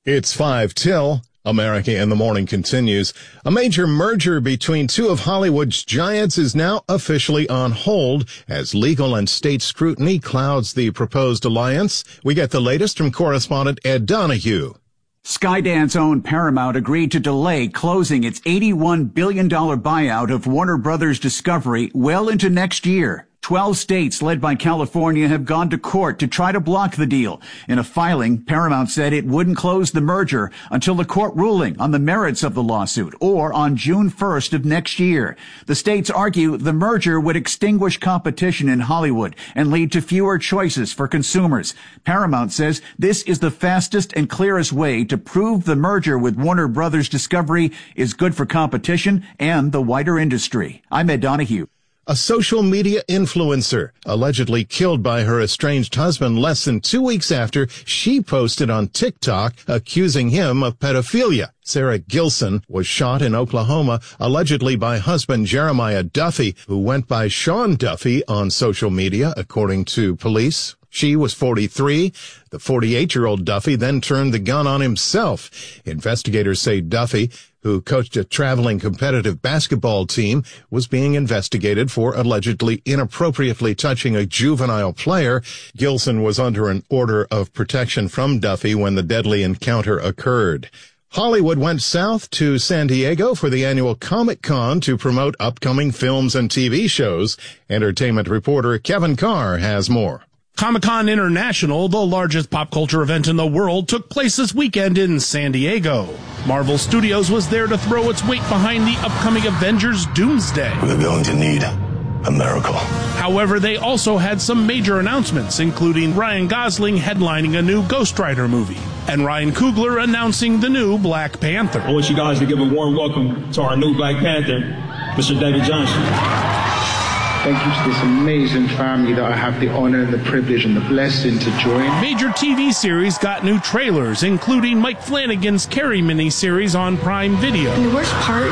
It's 5 till. America in the Morning continues. A major merger between two of Hollywood's giants is now officially on hold as legal and state scrutiny clouds the proposed alliance. We get the latest from correspondent Ed Donahue. Skydance-owned Paramount agreed to delay closing its $81 billion buyout of Warner Brothers Discovery well into next year. 12 states, led by California, have gone to court to try to block the deal. In a filing, Paramount said it wouldn't close the merger until the court ruling on the merits of the lawsuit, or on June 1st of next year. The states argue the merger would extinguish competition in Hollywood and lead to fewer choices for consumers. Paramount says this is the fastest and clearest way to prove the merger with Warner Brothers Discovery is good for competition and the wider industry. I'm Ed Donahue. A social media influencer allegedly killed by her estranged husband less than 2 weeks after she posted on TikTok accusing him of pedophilia. Sarah Gilson was shot in Oklahoma, allegedly by husband Jeremiah Duffy, who went by Sean Duffy on social media, according to police. She was 43. The 48-year-old Duffy then turned the gun on himself. Investigators say Duffy, who coached a traveling competitive basketball team, was being investigated for allegedly inappropriately touching a juvenile player. Gilson was under an order of protection from Duffy when the deadly encounter occurred. Hollywood went south to San Diego for the annual Comic-Con to promote upcoming films and TV shows. Entertainment reporter Kevin Carr has more. Comic-Con International, the largest pop culture event in the world, took place this weekend in San Diego. Marvel Studios was there to throw its weight behind the upcoming Avengers Doomsday. We're going to need a miracle. However, they also had some major announcements, including Ryan Gosling headlining a new Ghost Rider movie, and Ryan Coogler announcing the new Black Panther. I want you guys to give a warm welcome to our new Black Panther, Mr. David Johnson. Thank you to this amazing family that I have the honor and the privilege and the blessing to join. Major TV series got new trailers, including Mike Flanagan's Carrie miniseries on Prime Video. And the worst part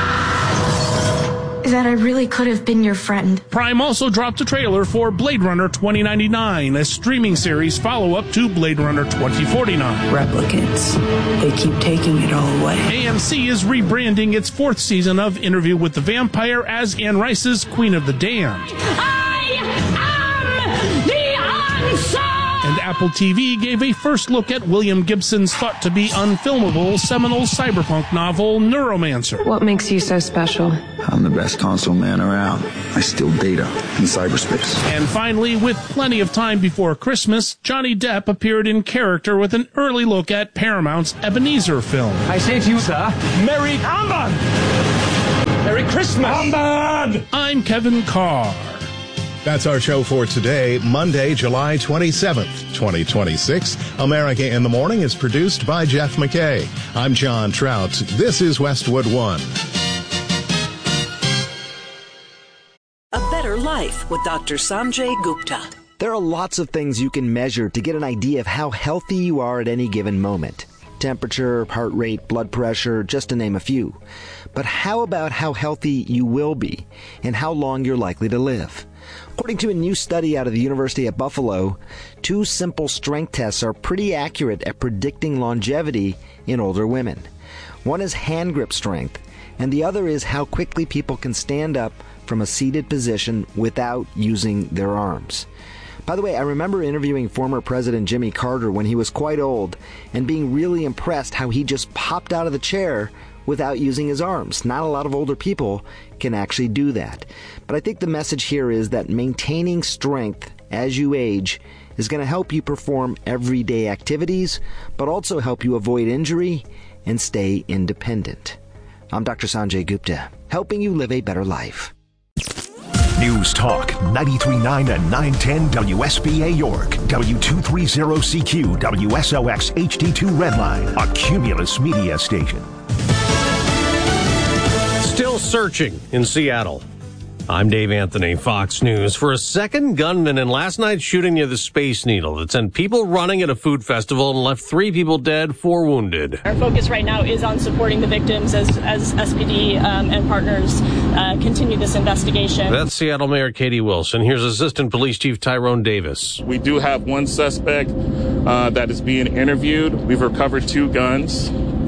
is that I really could have been your friend. Prime also dropped a trailer for Blade Runner 2099, a streaming series follow-up to Blade Runner 2049. Replicants. They keep taking it all away. AMC is rebranding its 4th season of Interview with the Vampire as Anne Rice's Queen of the Damned. I am the answer! And Apple TV gave a first look at William Gibson's thought-to-be unfilmable seminal cyberpunk novel, Neuromancer. What makes you so special? I'm the best console man around. I steal data in cyberspace. And finally, with plenty of time before Christmas, Johnny Depp appeared in character with an early look at Paramount's Ebenezer film. I say to you, sir, Merry Christmas! I'm Kevin Carr. That's our show for today, Monday, July 27th, 2026. America in the Morning is produced by Jeff McKay. I'm John Trout. This is Westwood One. A Better Life with Dr. Sanjay Gupta. There are lots of things you can measure to get an idea of how healthy you are at any given moment. Temperature, heart rate, blood pressure, just to name a few. But how about how healthy you will be and how long you're likely to live? According to a new study out of the University at Buffalo, 2 simple strength tests are pretty accurate at predicting longevity in older women. One is hand grip strength, and the other is how quickly people can stand up from a seated position without using their arms. By the way, I remember interviewing former President Jimmy Carter when he was quite old and being really impressed how he just popped out of the chair without using his arms. Not a lot of older people can actually do that. But I think the message here is that maintaining strength as you age is going to help you perform everyday activities, but also help you avoid injury and stay independent. I'm Dr. Sanjay Gupta, helping you live a better life. News Talk 93.9 and 910 WSBA York, W230CQ, WSOX HD2 Redline, a Cumulus media station. Still searching in Seattle. I'm Dave Anthony, Fox News. For a second gunman in last night's shooting near the Space Needle that sent people running at a food festival and left 3 people dead, 4 wounded. Our focus right now is on supporting the victims as SPD and partners continue this investigation. That's Seattle Mayor Katie Wilson. Here's Assistant Police Chief Tyrone Davis. We do have one suspect that is being interviewed. We've recovered 2 guns.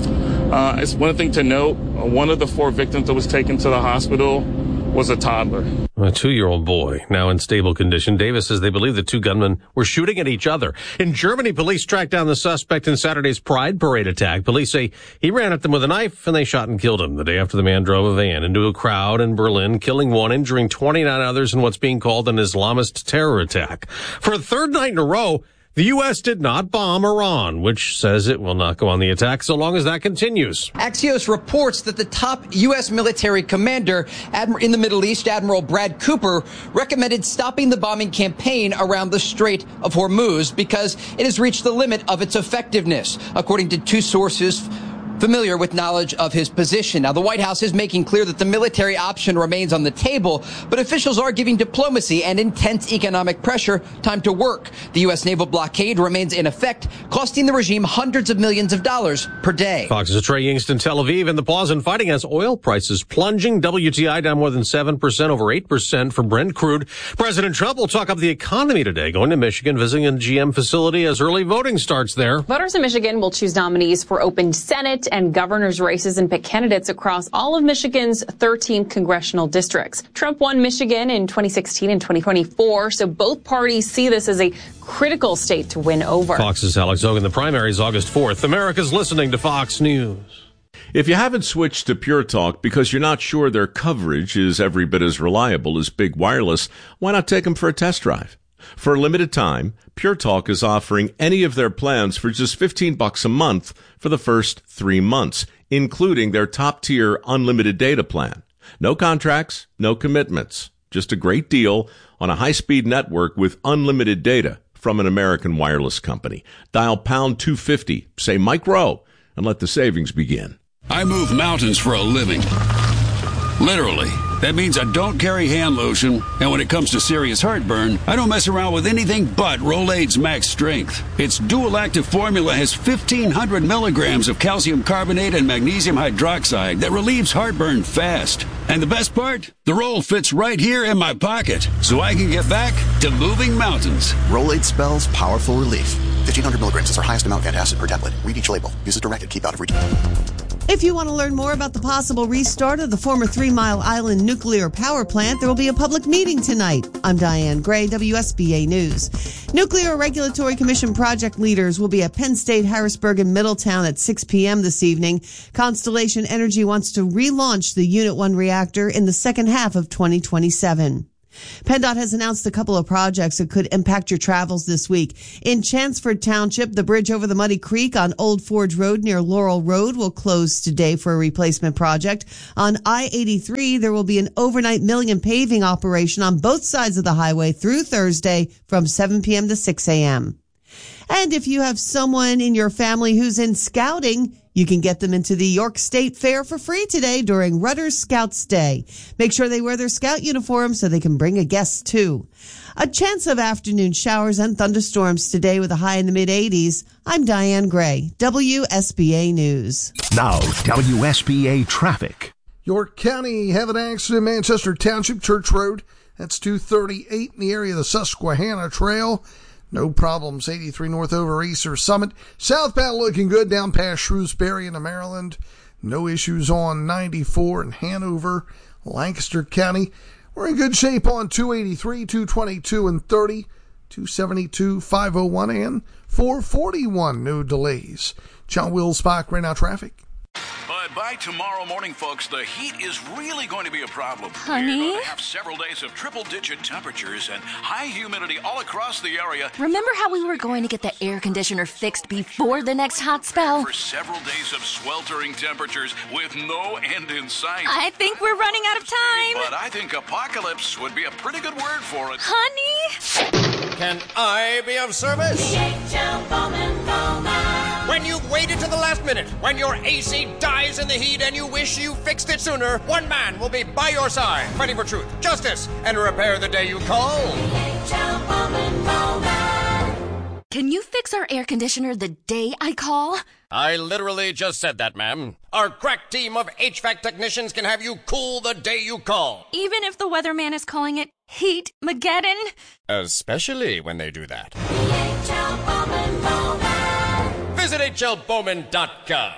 It's one thing to note, one of the 4 victims that was taken to the hospital was a toddler. A 2-year-old boy, now in stable condition. Davis says they believe the 2 gunmen were shooting at each other. In Germany, police tracked down the suspect in Saturday's Pride Parade attack. Police say he ran at them with a knife and they shot and killed him the day after the man drove a van into a crowd in Berlin, killing 1, injuring 29 others in what's being called an Islamist terror attack. For a 3rd night in a row, the U.S. did not bomb Iran, which says it will not go on the attack so long as that continues. Axios reports that the top U.S. military commander in the Middle East, Admiral Brad Cooper, recommended stopping the bombing campaign around the Strait of Hormuz because it has reached the limit of its effectiveness, according to 2 sources familiar with knowledge of his position. Now, the White House is making clear that the military option remains on the table, but officials are giving diplomacy and intense economic pressure time to work. The U.S. naval blockade remains in effect, costing the regime hundreds of millions of dollars per day. Fox's Trey Yingst, Tel Aviv, and the pause in fighting as oil prices plunging. WTI down more than 7%, over 8% for Brent crude. President Trump will talk up the economy today, going to Michigan, visiting a GM facility as early voting starts there. Voters in Michigan will choose nominees for open Senate and governor's races and pick candidates across all of Michigan's 13 congressional districts. Trump won Michigan in 2016 and 2024, so both parties see this as a critical state to win over. Fox's Alex Hogan. The primary is August 4th. America's listening to Fox News. If you haven't switched to Pure Talk because you're not sure their coverage is every bit as reliable as Big Wireless, why not take them for a test drive? For a limited time, Pure Talk is offering any of their plans for just $15 a month for the first 3 months, including their top-tier unlimited data plan. No contracts, no commitments. Just a great deal on a high-speed network with unlimited data from an American wireless company. Dial pound 250, say Mike Rowe, and let the savings begin. I move mountains for a living. Literally. That means I don't carry hand lotion, and when it comes to serious heartburn, I don't mess around with anything but Rolaids Max Strength. Its dual-active formula has 1,500 milligrams of calcium carbonate and magnesium hydroxide that relieves heartburn fast. And the best part? The roll fits right here in my pocket, so I can get back to moving mountains. Rolaids spells powerful relief. 1,500 milligrams is our highest amount of antacid per tablet. Read each label. Use as directed. Keep out of reach. If you want to learn more about the possible restart of the former 3 Mile Island nuclear power plant, there will be a public meeting tonight. I'm Diane Gray, WSBA News. Nuclear Regulatory Commission project leaders will be at Penn State, Harrisburg, and Middletown at 6 p.m. this evening. Constellation Energy wants to relaunch the Unit 1 reactor in the second half of 2027. PennDOT has announced a couple of projects that could impact your travels this week. In Chanceford Township, the bridge over the Muddy Creek on Old Forge Road near Laurel Road will close today for a replacement project. On I-83, there will be an overnight milling and paving operation on both sides of the highway through Thursday from 7 p.m. to 6 a.m. And if you have someone in your family who's in scouting, you can get them into the York State Fair for free today during Rutter's Scouts Day. Make sure they wear their scout uniform so they can bring a guest too. A chance of afternoon showers and thunderstorms today with a high in the mid-80s. I'm Diane Gray, WSBA News. Now, WSBA traffic. York County have an accident, Manchester Township, Church Road. That's 238 in the area of the Susquehanna Trail. No problems. 83 north over Easter Summit. Southbound looking good down past Shrewsbury into Maryland. No issues on 94 in Hanover, Lancaster County. We're in good shape on 283, 222, and 30, 272, 501, and 441. No delays. John Will Spock, right now traffic. But by tomorrow morning, folks, the heat is really going to be a problem. Honey? We're going to have several days of triple-digit temperatures and high humidity all across the area. Remember how we were going to get the air conditioner fixed before the next hot spell? For several days of sweltering temperatures with no end in sight. I think we're running out of time. But I think apocalypse would be a pretty good word for it. Honey? Can I be of service? DHL Bowman Bowman. When you've waited to the last minute, when your AC dies in the heat and you wish you fixed it sooner, one man will be by your side, fighting for truth, justice, and repair the day you call. DHL Bowman Bowman. Can you fix our air conditioner the day I call? I literally just said that, ma'am. Our crack team of HVAC technicians can have you cool the day you call. Even if the weatherman is calling it Heat-mageddon? Especially when they do that. DHL Bowman Bowman. Visit hlbowman.com.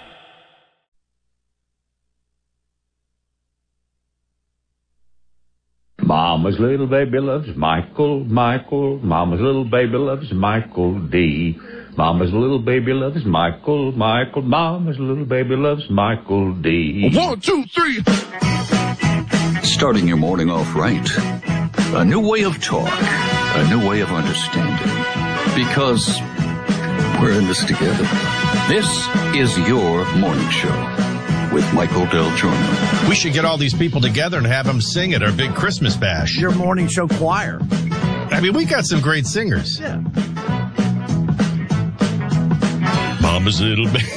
Mama's little baby loves Michael. Mama's little baby loves Michael D. Mama's little baby loves Michael. Mama's little baby loves Michael D. 1, 2, 3. Starting your morning off right. A new way of talk. A new way of understanding. Because we're in this together. This is your morning show with Michael Del Giorno. We should get all these people together and have them sing at our big Christmas bash. Your morning show choir. I mean, we got some great singers. Yeah. Mama's little baby.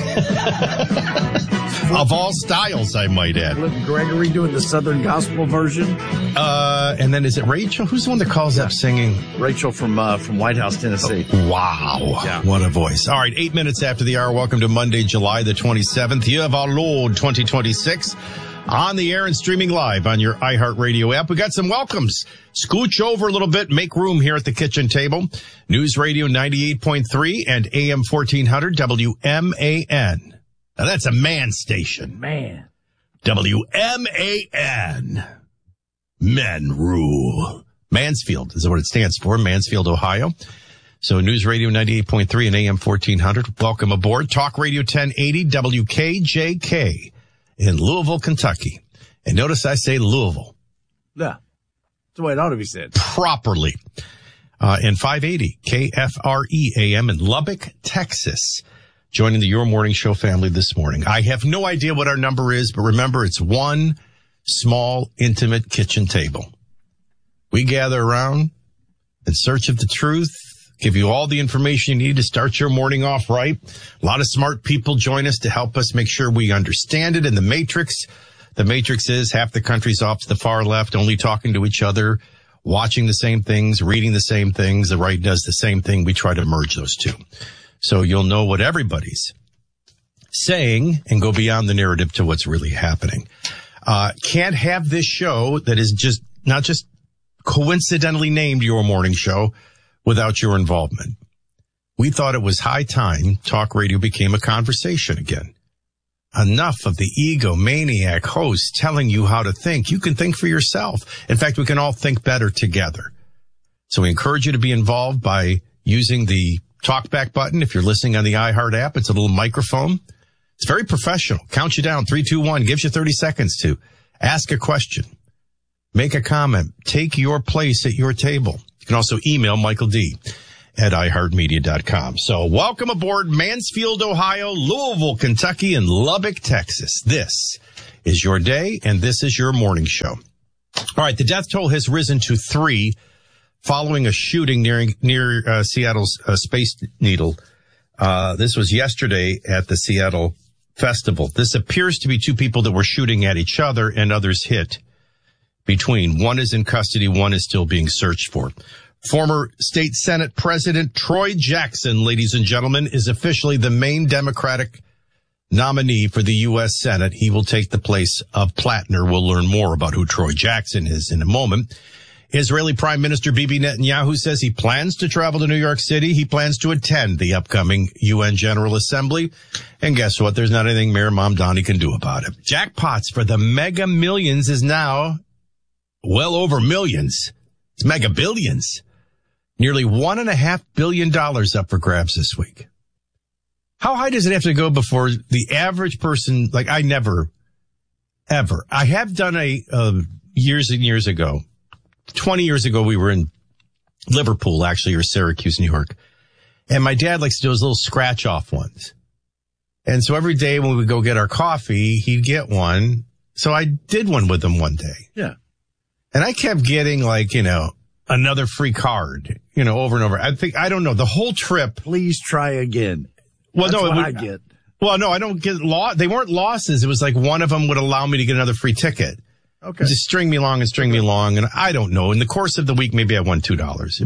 Of all styles, I might add. Look, Gregory doing the Southern Gospel version. And then is it Rachel? Who's the one that calls up singing? Rachel from White House, Tennessee. Oh, wow. Yeah. What a voice. All right, 8 minutes after the hour. Welcome to Monday, July the 27th, year of our Lord 2026. On the air and streaming live on your iHeartRadio app. We got some welcomes. Scooch over a little bit, make room here at the kitchen table. News Radio 98.3 and AM 1400 WMAN. Now that's a man station. Man. WMAN. Men rule. Mansfield is what it stands for, Mansfield, Ohio. So News Radio 98.3 and AM 1400. Welcome aboard. Talk Radio 1080 WKJK in Louisville, Kentucky. And notice I say Louisville. Yeah. That's the way it ought to be said. Properly. And 580 KFRE AM in Lubbock, Texas. Joining the Your Morning Show family this morning. I have no idea what our number is, but remember, it's one small, intimate kitchen table. We gather around in search of the truth, give you all the information you need to start your morning off right. A lot of smart people join us to help us make sure we understand it in the matrix. The matrix is half the country's off to the far left, only talking to each other, watching the same things, reading the same things. The right does the same thing. We try to merge those two. So you'll know what everybody's saying and go beyond the narrative to what's really happening. Can't have this show that is just not just coincidentally named Your Morning Show without your involvement. We thought it was high time talk radio became a conversation again. Enough of the egomaniac host telling you how to think. You can think for yourself. In fact, we can all think better together. So we encourage you to be involved by using the talkback button. If you're listening on the iHeart app, it's a little microphone. It's very professional. Count you down. 3, 2, 1. Gives you 30 seconds to ask a question, make a comment, take your place at your table. You can also email Michael D. at iHeartMedia.com. So welcome aboard Mansfield, Ohio, Louisville, Kentucky, and Lubbock, Texas. This is your day, and this is your morning show. All right, the death toll has risen to 3 following a shooting near Seattle's Space Needle. This was yesterday at the Seattle Festival. This appears to be 2 people that were shooting at each other and others hit between. One is in custody, one is still being searched for. Former State Senate President Troy Jackson, ladies and gentlemen, is officially the main Democratic nominee for the U.S. Senate. He will take the place of Plattner. We'll learn more about who Troy Jackson is in a moment. Israeli Prime Minister Bibi Netanyahu says he plans to travel to New York City. He plans to attend the upcoming UN General Assembly. And guess what? There's not anything Mayor Mamdani can do about it. Jackpots for the Mega Millions is now well over millions. It's mega billions. Nearly $1.5 billion up for grabs this week. How high does it have to go before the average person, like I never, ever, I have done years and years ago, 20 years ago, we were in Liverpool, actually, or Syracuse, New York. And my dad likes to do those little scratch off ones. And so every day when we would go get our coffee, he'd get one. So I did one with him one day. Yeah. And I kept getting another free card, over and over. I don't know, the whole trip. Please try again. Well, That's what I get. Well, no, I don't get they weren't losses. It was like one of them would allow me to get another free ticket. Okay. Just string me along. And I don't know. In the course of the week, maybe I won $2.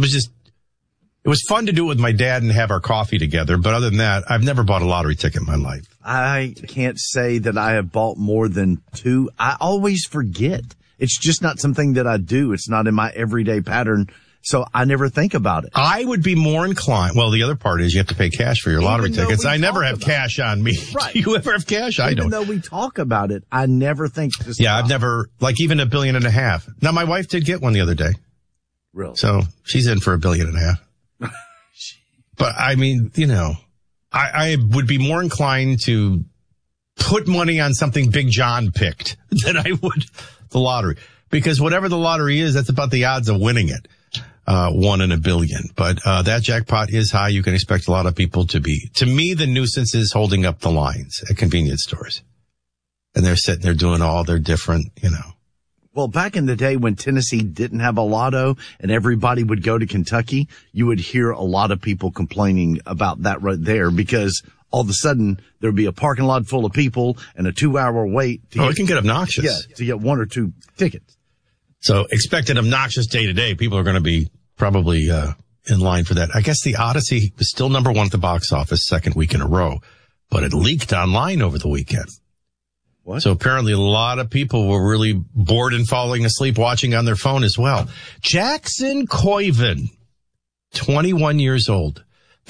It was fun to do it with my dad and have our coffee together. But other than that, I've never bought a lottery ticket in my life. I can't say that I have bought more than 2. I always forget. It's just not something that I do. It's not in my everyday pattern. So I never think about it. I would be more inclined. Well, the other part is you have to pay cash for your lottery tickets. I never have cash on me. Right. Do you ever have cash? I don't. Even though we talk about it, I never think to Yeah, I've never, like even $1.5 billion. Now, my wife did get one the other day. Really? So she's in for $1.5 billion. But I mean, you know, I would be more inclined to put money on something Big John picked than I would the lottery. Because whatever the lottery is, that's about the odds of winning it. 1 in 1 billion. But that jackpot is high. You can expect a lot of people to be. To me, the nuisance is holding up the lines at convenience stores. And they're sitting there doing all their different, you know. Well, back in the day when Tennessee didn't have a lotto and everybody would go to Kentucky, you would hear a lot of people complaining about that right there because all of a sudden there'd be a parking lot full of people and a 2-hour wait. It can get obnoxious. Yeah, to get 1 or 2 tickets. So expect an obnoxious day to day. People are going to be probably in line for that. I guess the Odyssey was still number 1 at the box office 2nd week in a row, but it leaked online over the weekend. What? So apparently a lot of people were really bored and falling asleep watching on their phone as well. Jackson Coyven, 21 years old.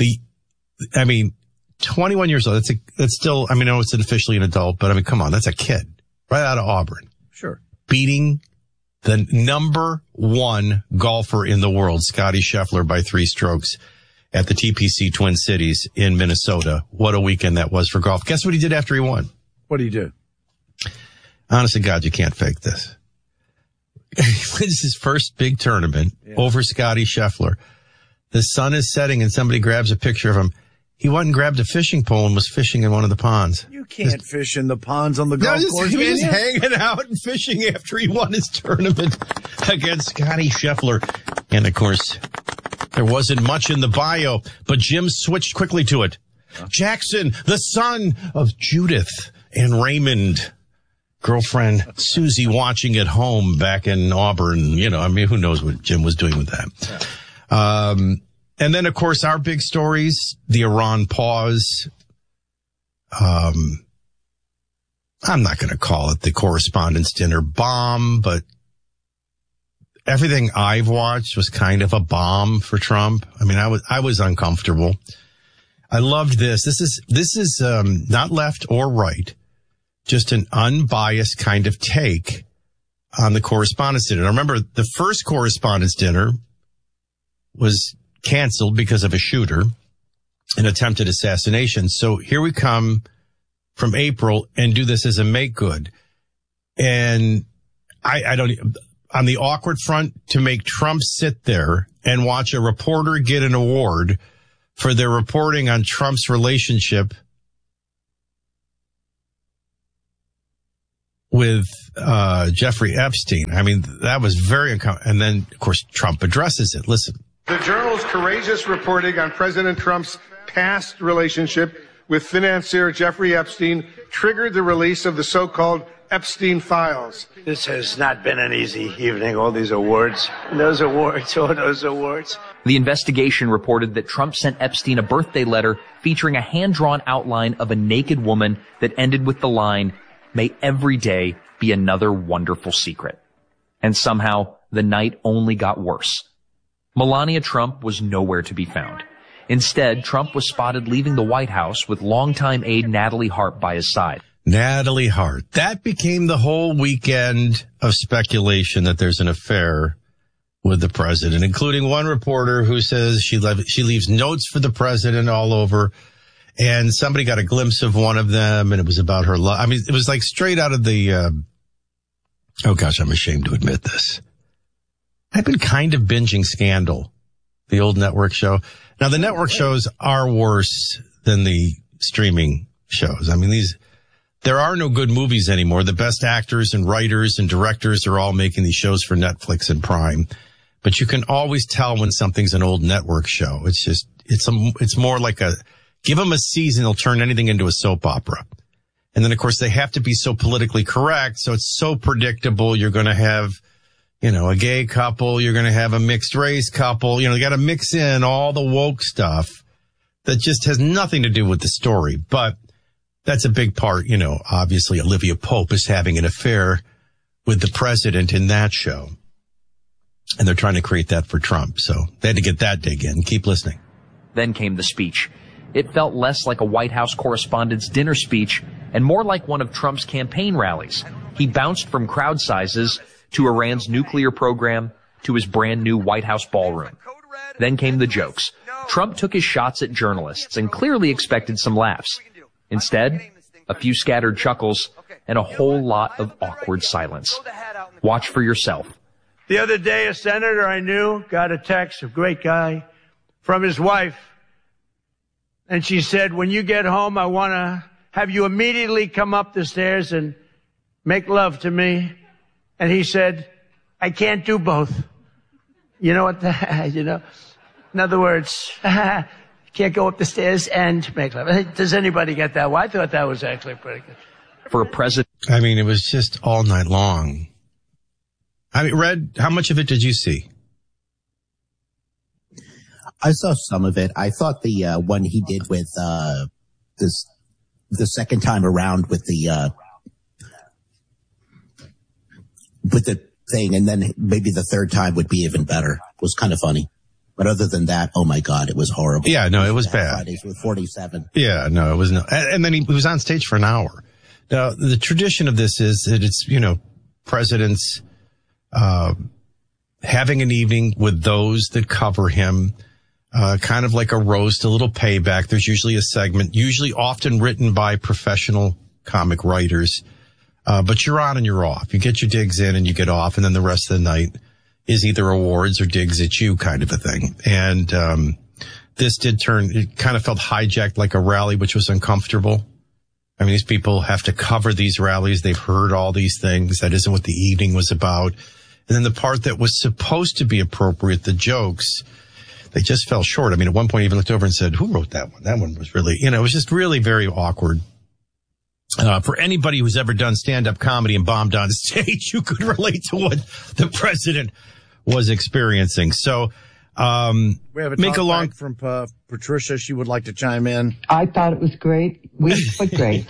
21 years old. That's still, I know it's officially an adult, but come on, that's a kid right out of Auburn. Sure. Beating the number 1 golfer in the world, Scotty Scheffler, by 3 strokes at the TPC Twin Cities in Minnesota. What a weekend that was for golf. Guess what he did after he won? What did he do? Honest to God, you can't fake this. This is his first big tournament over Scotty Scheffler. The sun is setting and somebody grabs a picture of him. He went and grabbed a fishing pole and was fishing in one of the ponds. You can't fish in the ponds on the golf course. He was hanging out and fishing after he won his tournament against Scotty Scheffler. And of course, there wasn't much in the bio, but Jim switched quickly to it. Jackson, the son of Judith and Raymond. Girlfriend Susie watching at home back in Auburn. Who knows what Jim was doing with that. And then, of course, our big stories, the Iran pause. I'm not going to call it the Correspondents' Dinner bomb, but everything I've watched was kind of a bomb for Trump. I was uncomfortable. I loved this. This is not left or right. Just an unbiased kind of take on the Correspondents' Dinner. Now, remember, the first Correspondents' Dinner was canceled because of a shooter, an attempted assassination. So here we come from April and do this as a make good. And I don't, on the awkward front, to make Trump sit there and watch a reporter get an award for their reporting on Trump's relationship with Jeffrey Epstein. That was very uncomfortable. And then, of course, Trump addresses it. Listen. The Journal's courageous reporting on President Trump's past relationship with financier Jeffrey Epstein triggered the release of the so-called Epstein files. This has not been an easy evening. All these awards. All those awards. The investigation reported that Trump sent Epstein a birthday letter featuring a hand-drawn outline of a naked woman that ended with the line, "May every day be another wonderful secret." And somehow, the night only got worse. Melania Trump was nowhere to be found. Instead, Trump was spotted leaving the White House with longtime aide Natalie Hart by his side. Natalie Hart. That became the whole weekend of speculation that there's an affair with the president, including one reporter who says she leaves notes for the president all over. And somebody got a glimpse of one of them, and it was about her love. It was like straight out of the, oh gosh, I'm ashamed to admit this. I've been kind of binging Scandal, the old network show. Now, the network shows are worse than the streaming shows. There are no good movies anymore. The best actors and writers and directors are all making these shows for Netflix and Prime. But you can always tell when something's an old network show. It's more like give them a season, they'll turn anything into a soap opera. And then, of course, they have to be so politically correct, so it's so predictable. You're going to have, a gay couple. You're going to have a mixed race couple. You got to mix in all the woke stuff that just has nothing to do with the story. But that's a big part. Obviously, Olivia Pope is having an affair with the president in that show. And they're trying to create that for Trump. So they had to get that dig in. Keep listening. Then came the speech. It felt less like a White House correspondent's dinner speech and more like one of Trump's campaign rallies. He bounced from crowd sizes to Iran's nuclear program to his brand new White House ballroom. Then came the jokes. Trump took his shots at journalists and clearly expected some laughs. Instead, a few scattered chuckles and a whole lot of awkward silence. Watch for yourself. The other day, a senator I knew got a text, a great guy, from his wife. And she said, when you get home, I want to have you immediately come up the stairs and make love to me. And he said, I can't do both. You know what? In other words, can't go up the stairs and make love. Does anybody get that? Well, I thought that was actually pretty good. For a president. I mean, it was just all night long. I mean, Red, how much of it did you see? I saw some of it. I thought the one he did with the second time around with the thing, and then maybe the third time would be even better, was kind of funny. But other than that, oh my God, it was horrible. Yeah, no, it was bad. Fridays with 47. Yeah, no, it was no. And then he was on stage for an hour. Now, the tradition of this is that it's, presidents having an evening with those that cover him, kind of like a roast, a little payback. There's usually a segment, usually often written by professional comic writers. But you're on and you're off. You get your digs in and you get off, and then the rest of the night is either awards or digs at you kind of a thing. And this did it kind of felt hijacked like a rally, which was uncomfortable. I mean, these people have to cover these rallies. They've heard all these things. That isn't what the evening was about. And then the part that was supposed to be appropriate, the jokes, they just fell short. I mean, at one point, I even looked over and said, who wrote that one? That one was really, it was just really very awkward. For anybody who's ever done stand-up comedy and bombed on stage, you could relate to what the president was experiencing. So, we have a talk back from Patricia. She would like to chime in. I thought it was great, weak but great.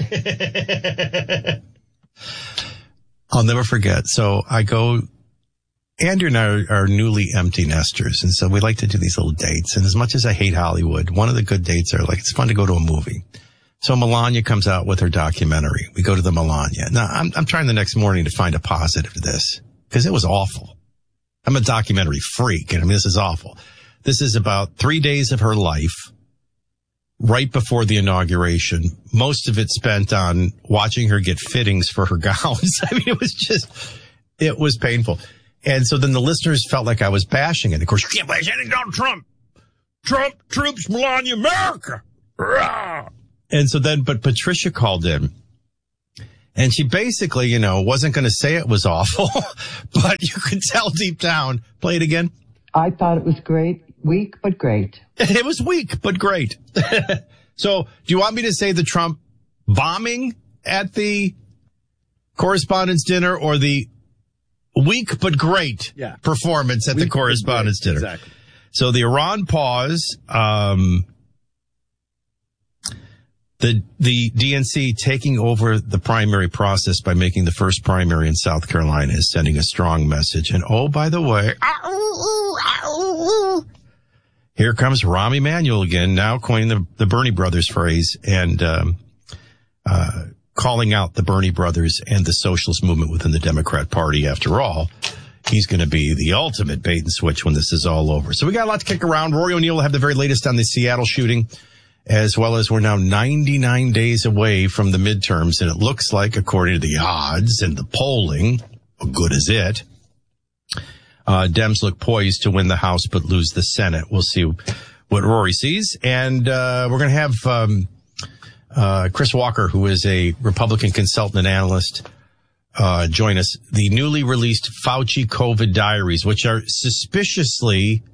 I'll never forget. So Andrew and I are newly empty nesters, and so we like to do these little dates. And as much as I hate Hollywood, one of the good dates are it's fun to go to a movie. So Melania comes out with her documentary. We go to the Melania. Now, I'm trying the next morning to find a positive to this because it was awful. I'm a documentary freak, and I mean, this is awful. This is about 3 days of her life right before the inauguration. Most of it spent on watching her get fittings for her gowns. I mean, it was painful. And so then the listeners felt like I was bashing it. Of course, you can't bash anything on Trump. Trump, troops, Melania, America. Rah! And so then, but Patricia called in, and she basically, wasn't going to say it was awful, but you could tell deep down. Play it again. I thought it was great, weak but great. It was weak but great. So, do you want me to say the Trump bombing at the correspondence dinner or the weak but great performance at the correspondence dinner? Exactly. So the Iran pause, the DNC taking over the primary process by making the first primary in South Carolina is sending a strong message. And oh, by the way, here comes Rahm Emanuel again, now coining the Bernie Brothers phrase and calling out the Bernie Brothers and the socialist movement within the Democrat Party. After all, he's going to be the ultimate bait and switch when this is all over. So we got a lot to kick around. Rory O'Neill will have the very latest on the Seattle shooting, as well as we're now 99 days away from the midterms, and it looks like, according to the odds and the polling, good as it, Dems look poised to win the House but lose the Senate. We'll see what Rory sees. And we're going to have Chris Walker, who is a Republican consultant and analyst, join us. The newly released Fauci COVID diaries, which are suspiciously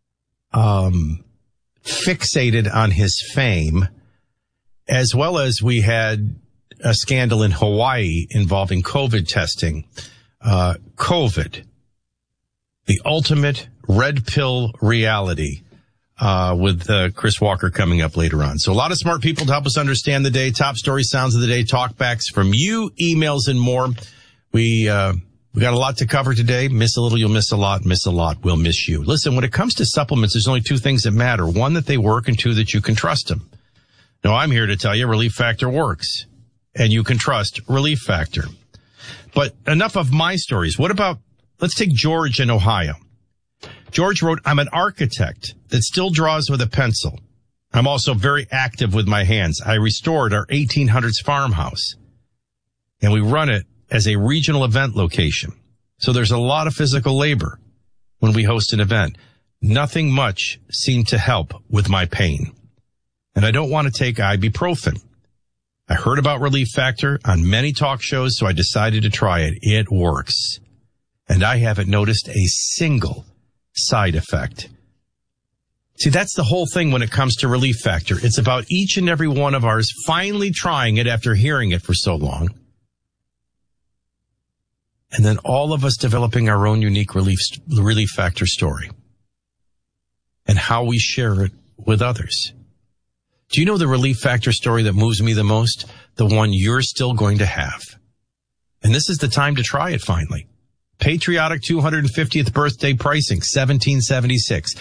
fixated on his fame, as well as we had a scandal in Hawaii involving COVID testing. COVID, the ultimate red pill reality, with Chris Walker coming up later on. So a lot of smart people to help us understand the day. Top story sounds of the day, talkbacks from you, emails, and more. We We got a lot to cover today. Miss a little, you'll miss a lot. Miss a lot, we'll miss you. Listen, when it comes to supplements, there's only two things that matter. One, that they work, and two, that you can trust them. Now, I'm here to tell you Relief Factor works, and you can trust Relief Factor. But enough of my stories. What about, let's take George in Ohio. George wrote, I'm an architect that still draws with a pencil. I'm also very active with my hands. I restored our 1800s farmhouse, and we run it as a regional event location. So there's a lot of physical labor when we host an event. Nothing much seemed to help with my pain. And I don't want to take ibuprofen. I heard about Relief Factor on many talk shows, so I decided to try it. It works. And I haven't noticed a single side effect. See, that's the whole thing when it comes to Relief Factor. It's about each and every one of ours finally trying it after hearing it for so long. And then all of us developing our own unique Relief Factor story and how we share it with others. Do you know the Relief Factor story that moves me the most? The one you're still going to have. And this is the time to try it finally. Patriotic 250th birthday pricing, $17.76.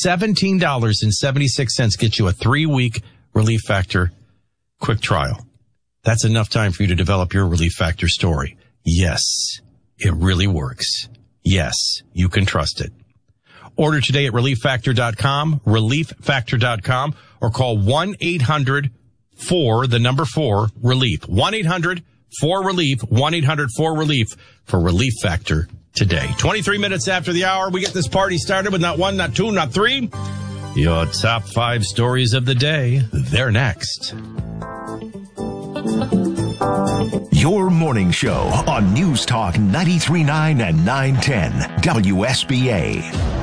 $17.76 gets you a 3-week Relief Factor quick trial. That's enough time for you to develop your Relief Factor story. Yes, it really works. Yes, you can trust it. Order today at ReliefFactor.com, ReliefFactor.com, or call 1-800-4-RELIEF. 1-800-4-RELIEF, 1-800-4-RELIEF for Relief Factor today. 23 minutes after the hour, we get this party started with not one, not two, not three. Your top 5 stories of the day. They're next. Your morning show on News Talk 93.9 and 910 WSBA.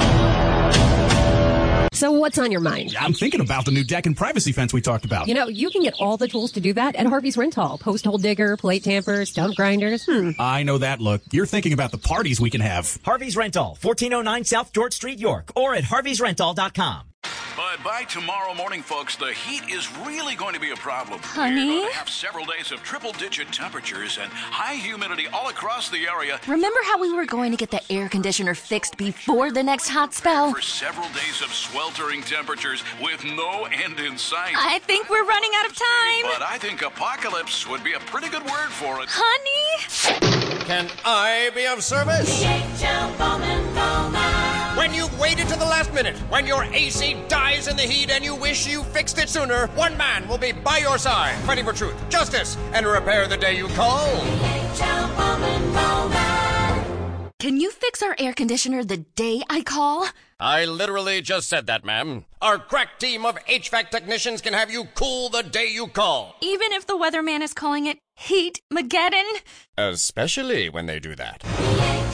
So what's on your mind? I'm thinking about the new deck and privacy fence we talked about. You know, you can get all the tools to do that at Harvey's Rental. Post hole digger, plate tamper, stump grinders. I know that look. You're thinking about the parties we can have. Harvey's Rental, 1409 South George Street, York, or at harveysrental.com. But by tomorrow morning, folks, the heat is really going to be a problem. Honey? We're going to have several days of triple-digit temperatures and high humidity all across the area. Remember how we were going to get the air conditioner fixed before the next hot spell? For several days of sweltering temperatures with no end in sight. I think we're running out of time. But I think apocalypse would be a pretty good word for it. Honey? Can I be of service? DHL Bowman Bowman. When you've waited to the last minute, when your AC dies in the heat and you wish you fixed it sooner, one man will be by your side, fighting for truth, justice, and repair the day you call. DHL Bowman Bowman. Can you fix our air conditioner the day I call? I literally just said that, ma'am. Our crack team of HVAC technicians can have you cool the day you call. Even if the weatherman is calling it Heat-mageddon? Especially when they do that.